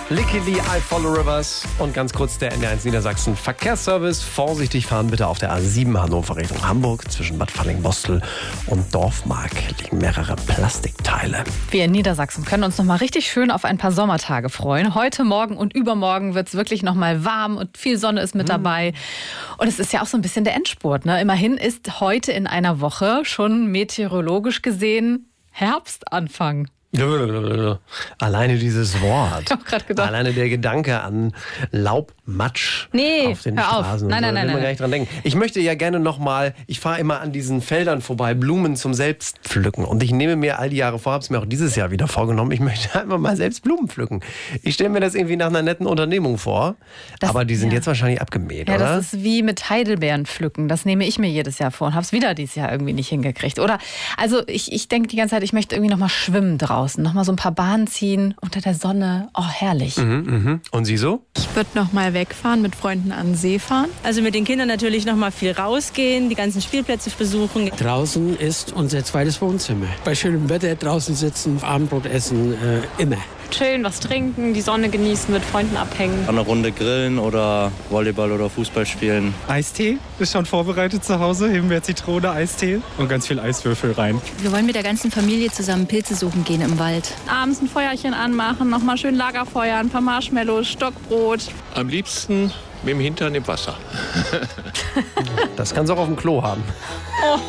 Licky Lee, I Follow Rivers. Und ganz kurz der NDR1 Niedersachsen Verkehrsservice. Vorsichtig fahren bitte auf der A7 Hannover Richtung Hamburg. Zwischen Bad Falling-Bostel und Dorfmark liegen mehrere Plastikteile. Wir in Niedersachsen können uns noch mal richtig schön auf ein paar Sommertage freuen. Heute, morgen und übermorgen wird es wirklich noch mal warm und viel Sonne ist mit dabei. Und es ist ja auch so ein bisschen der Endspurt, ne? Immerhin ist heute in einer Woche schon meteorologisch gesehen Herbstanfang. Alleine dieses Wort. Ich hab grad gedacht. Alleine der Gedanke an Laubmatsch auf den hör auf. Straßen. Nein. Da will man gar nicht dran denken. Ich möchte ja gerne nochmal, ich fahre immer an diesen Feldern vorbei, Blumen zum Selbstpflücken. Und ich nehme mir all die Jahre vor, habe es mir auch dieses Jahr wieder vorgenommen, ich möchte einfach mal selbst Blumen pflücken. Ich stelle mir das irgendwie nach einer netten Unternehmung vor. Aber die sind jetzt wahrscheinlich abgemäht, ja, oder? Das ist wie mit Heidelbeeren pflücken. Das nehme ich mir jedes Jahr vor und habe es wieder dieses Jahr irgendwie nicht hingekriegt. Oder, also ich denke die ganze Zeit, ich möchte irgendwie noch mal schwimmen draußen, noch mal so ein paar Bahnen ziehen unter der Sonne. Oh, herrlich. Und Sie so? Ich würde noch mal wegfahren, mit Freunden an den See fahren. Also mit den Kindern natürlich noch mal viel rausgehen, die ganzen Spielplätze besuchen. Draußen ist unser zweites Wohnzimmer. Bei schönem Wetter draußen sitzen, Abendbrot essen, immer. Chillen, was trinken, die Sonne genießen, mit Freunden abhängen. Eine Runde grillen oder Volleyball oder Fußball spielen. Eistee ist schon vorbereitet zu Hause. Himbeer, Zitrone, Eistee und ganz viel Eiswürfel rein. Wir wollen mit der ganzen Familie zusammen Pilze suchen gehen im Wald. Abends ein Feuerchen anmachen, nochmal schön Lagerfeuer, ein paar Marshmallows, Stockbrot. Am liebsten mit dem Hintern im Wasser. Das kannst du auch auf dem Klo haben.